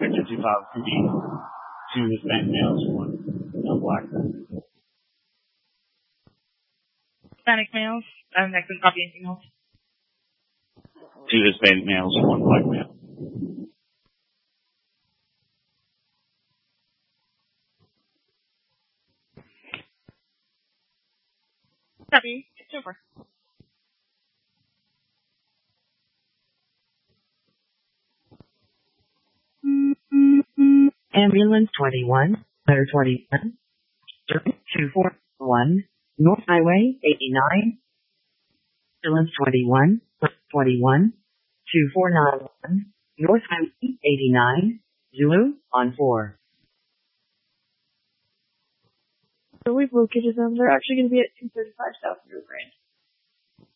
Victor 2000 from me. 2 Hispanic males, 1 black. Hispanic males. I couldn't copy anything else. 2 Hispanic males, 1 black male. Copy. Super. Ambulance 21, letter 21, 241, North Highway 89. Ambulance 21, 2491, North Highway 89, Zulu on 4. So we've located them. They're actually going to be at 235 South Rio Grande.